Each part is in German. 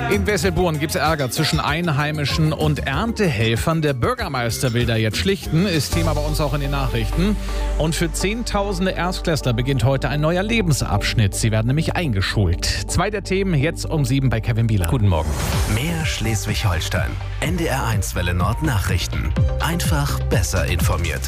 In Wesselburn gibt es Ärger zwischen Einheimischen und Erntehelfern. Der Bürgermeister will da jetzt schlichten, ist Thema bei uns auch in den Nachrichten. Und für Zehntausende Erstklässler beginnt heute ein neuer Lebensabschnitt. Sie werden nämlich eingeschult. 2 der Themen jetzt um 7 bei Kevin Bieler. Guten Morgen. Mehr Schleswig-Holstein. NDR1 Welle Nord Nachrichten. Einfach besser informiert.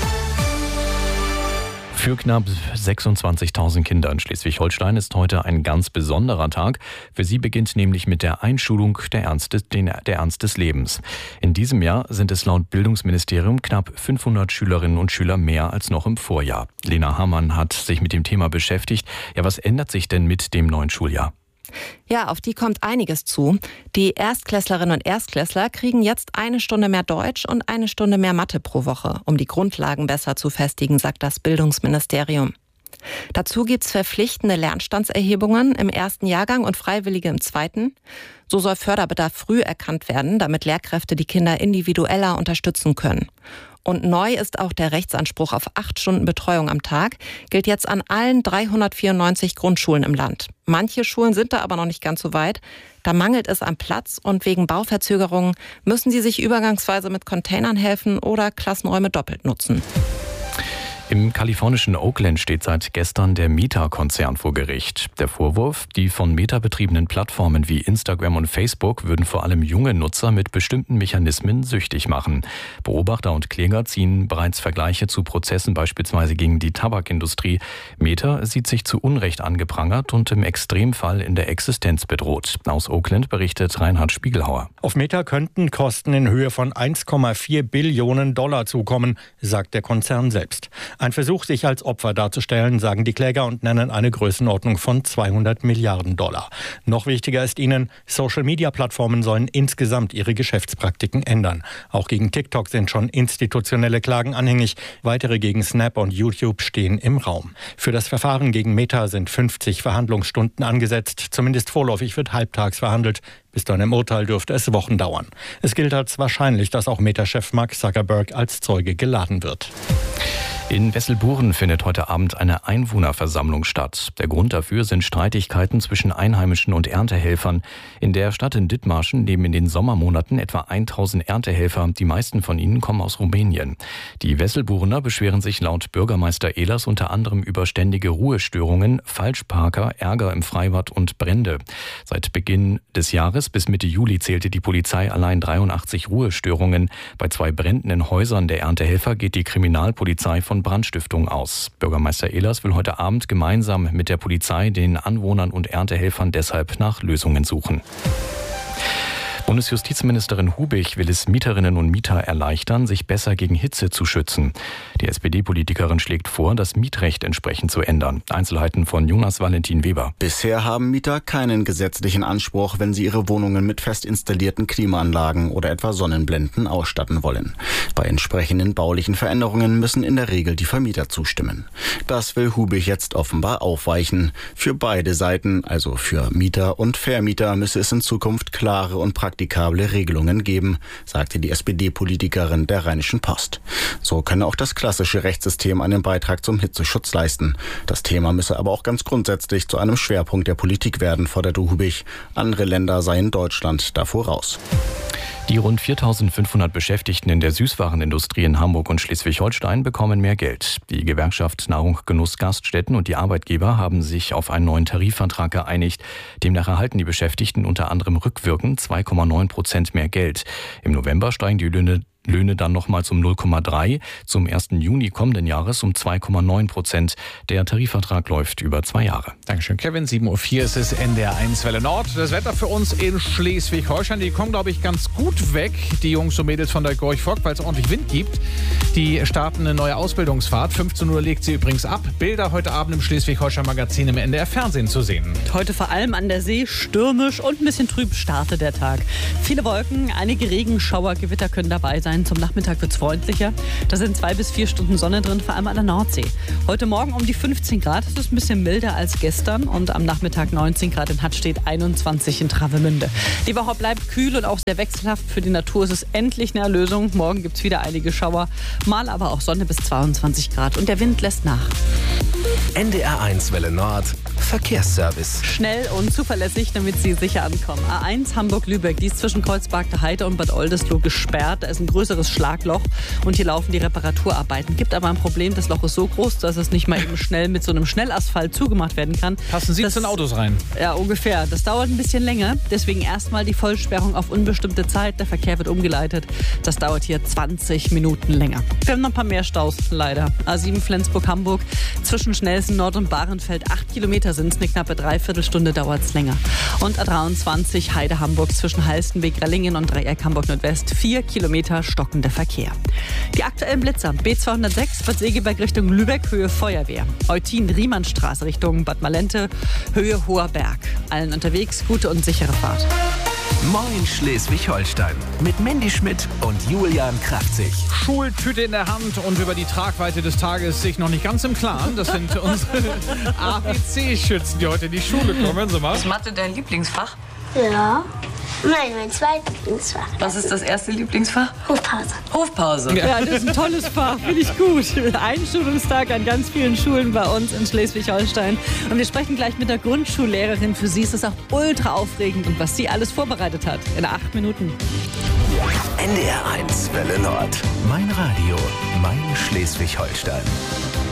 Für knapp 26.000 Kinder in Schleswig-Holstein ist heute ein ganz besonderer Tag. Für sie beginnt nämlich mit der Einschulung der Ernst des Lebens. In diesem Jahr sind es laut Bildungsministerium knapp 500 Schülerinnen und Schüler mehr als noch im Vorjahr. Lena Hamann hat sich mit dem Thema beschäftigt. Ja, was ändert sich denn mit dem neuen Schuljahr? Ja, auf die kommt einiges zu. Die Erstklässlerinnen und Erstklässler kriegen jetzt 1 Stunde mehr Deutsch und 1 Stunde mehr Mathe pro Woche, um die Grundlagen besser zu festigen, sagt das Bildungsministerium. Dazu gibt's verpflichtende Lernstandserhebungen im 1. Jahrgang und freiwillige im 2. So soll Förderbedarf früh erkannt werden, damit Lehrkräfte die Kinder individueller unterstützen können. Und neu ist auch der Rechtsanspruch auf 8 Stunden Betreuung am Tag, gilt jetzt an allen 394 Grundschulen im Land. Manche Schulen sind da aber noch nicht ganz so weit. Da mangelt es am Platz und wegen Bauverzögerungen müssen sie sich übergangsweise mit Containern helfen oder Klassenräume doppelt nutzen. Im kalifornischen Oakland steht seit gestern der Meta-Konzern vor Gericht. Der Vorwurf, die von Meta betriebenen Plattformen wie Instagram und Facebook würden vor allem junge Nutzer mit bestimmten Mechanismen süchtig machen. Beobachter und Kläger ziehen bereits Vergleiche zu Prozessen beispielsweise gegen die Tabakindustrie. Meta sieht sich zu Unrecht angeprangert und im Extremfall in der Existenz bedroht. Aus Oakland berichtet Reinhard Spiegelhauer. Auf Meta könnten Kosten in Höhe von 1,4 Billionen Dollar zukommen, sagt der Konzern selbst. Ein Versuch, sich als Opfer darzustellen, sagen die Kläger und nennen eine Größenordnung von 200 Milliarden Dollar. Noch wichtiger ist ihnen, Social-Media-Plattformen sollen insgesamt ihre Geschäftspraktiken ändern. Auch gegen TikTok sind schon institutionelle Klagen anhängig. Weitere gegen Snap und YouTube stehen im Raum. Für das Verfahren gegen Meta sind 50 Verhandlungsstunden angesetzt. Zumindest vorläufig wird halbtags verhandelt. Bis zu einem Urteil dürfte es Wochen dauern. Es gilt als wahrscheinlich, dass auch Meta-Chef Mark Zuckerberg als Zeuge geladen wird. In Wesselburen findet heute Abend eine Einwohnerversammlung statt. Der Grund dafür sind Streitigkeiten zwischen Einheimischen und Erntehelfern. In der Stadt in Dithmarschen leben in den Sommermonaten etwa 1000 Erntehelfer. Die meisten von ihnen kommen aus Rumänien. Die Wesselburener beschweren sich laut Bürgermeister Ehlers unter anderem über ständige Ruhestörungen, Falschparker, Ärger im Freibad und Brände. Seit Beginn des Jahres bis Mitte Juli zählte die Polizei allein 83 Ruhestörungen. Bei 2 Bränden in Häusern der Erntehelfer geht die Kriminalpolizei von Brandstiftung aus. Bürgermeister Ehlers will heute Abend gemeinsam mit der Polizei, den Anwohnern und Erntehelfern deshalb nach Lösungen suchen. Bundesjustizministerin Hubich will es Mieterinnen und Mieter erleichtern, sich besser gegen Hitze zu schützen. Die SPD-Politikerin schlägt vor, das Mietrecht entsprechend zu ändern. Einzelheiten von Jonas Valentin Weber. Bisher haben Mieter keinen gesetzlichen Anspruch, wenn sie ihre Wohnungen mit fest installierten Klimaanlagen oder etwa Sonnenblenden ausstatten wollen. Bei entsprechenden baulichen Veränderungen müssen in der Regel die Vermieter zustimmen. Das will Hubich jetzt offenbar aufweichen. Für beide Seiten, also für Mieter und Vermieter, müsse es in Zukunft klare und praktikable Regelungen geben, sagte die SPD-Politikerin der Rheinischen Post. So könne auch das klassische Rechtssystem einen Beitrag zum Hitzeschutz leisten. Das Thema müsse aber auch ganz grundsätzlich zu einem Schwerpunkt der Politik werden, forderte Hubich. Andere Länder seien Deutschland da voraus. Die rund 4.500 Beschäftigten in der Süßwarenindustrie in Hamburg und Schleswig-Holstein bekommen mehr Geld. Die Gewerkschaft Nahrung Genuss Gaststätten und die Arbeitgeber haben sich auf einen neuen Tarifvertrag geeinigt. Demnach erhalten die Beschäftigten unter anderem rückwirkend 2,9% mehr Geld. Im November steigen die Löhne dann nochmals um 0,3, zum 1. Juni kommenden Jahres um 2,9%. Der Tarifvertrag läuft über 2 Jahre. Dankeschön, Kevin. 7.04 Uhr ist es NDR1 Welle Nord. Das Wetter für uns in Schleswig-Holstein, die kommen, glaube ich, ganz gut weg, die Jungs und Mädels von der Gorch Fock, weil es ordentlich Wind gibt. Die starten eine neue Ausbildungsfahrt. 15 Uhr legt sie übrigens ab. Bilder heute Abend im Schleswig-Holstein-Magazin im NDR-Fernsehen zu sehen. Heute vor allem an der See stürmisch und ein bisschen trüb startet der Tag. Viele Wolken, einige Regenschauer, Gewitter können dabei sein. Zum Nachmittag wird es freundlicher. Da sind 2 bis 4 Stunden Sonne drin, vor allem an der Nordsee. Heute Morgen um die 15 Grad. Das ist ein bisschen milder als gestern. Und am Nachmittag 19 Grad in Hattstedt, 21 in Travemünde. Die Woche bleibt kühl und auch sehr wechselhaft. Für die Natur ist es endlich eine Erlösung. Morgen gibt es wieder einige Schauer. Mal aber auch Sonne bis 22 Grad. Und der Wind lässt nach. NDR1 Welle Nord Verkehrsservice. Schnell und zuverlässig, damit Sie sicher ankommen. A1 Hamburg-Lübeck, die ist zwischen Kreuzberg Heide und Bad Oldesloe gesperrt. Da ist ein größeres Schlagloch und hier laufen die Reparaturarbeiten. Gibt aber ein Problem, das Loch ist so groß, dass es nicht mal eben schnell mit so einem Schnellasphalt zugemacht werden kann. Passen 17 Autos rein. Ja, ungefähr. Das dauert ein bisschen länger. Deswegen erstmal die Vollsperrung auf unbestimmte Zeit. Der Verkehr wird umgeleitet. Das dauert hier 20 Minuten länger. Wir haben noch ein paar mehr Staus, leider. A7 Flensburg-Hamburg, zwischen Schnelsen Nord und Bahrenfeld 8 Kilometer sind es. Eine knappe Dreiviertelstunde dauert es länger. Und A23 Heide-Hamburg zwischen Halstenbek-Rellingen und Dreieck Hamburg-Nordwest 4 Kilometer stockender Verkehr. Die aktuellen Blitzer. B206 Bad Segeberg Richtung Lübeck, Höhe Feuerwehr. Eutin-Riemannstraße Richtung Bad Malente, Höhe Hoher Berg. Allen unterwegs gute und sichere Fahrt. Moin Schleswig-Holstein mit Mandy Schmidt und Julian Kraftzig. Schultüte in der Hand und über die Tragweite des Tages sich noch nicht ganz im Klaren. Das sind unsere ABC-Schützen, die heute in die Schule kommen. So mal. Ist Mathe dein Lieblingsfach? Ja. Nein, mein zweites Lieblingsfach. Was ist das erste Lieblingsfach? Hofpause. Hofpause. Ja, das ist ein tolles Fach, finde ich gut. Einschulungstag an ganz vielen Schulen bei uns in Schleswig-Holstein. Und wir sprechen gleich mit der Grundschullehrerin. Für sie ist es auch ultra aufregend und was sie alles vorbereitet hat. In 8 Minuten. NDR1 Welle Nord. Mein Radio, mein Schleswig-Holstein.